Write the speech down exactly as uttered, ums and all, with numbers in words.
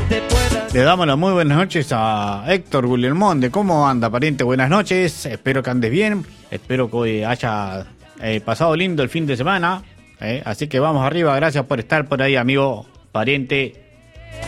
Le damos las muy buenas noches a Héctor Guglielmonde. ¿Cómo anda, pariente? Buenas noches. Espero que andes bien. Espero que hoy haya eh, pasado lindo el fin de semana. Eh. Así que vamos arriba. Gracias por estar por ahí, amigo, pariente.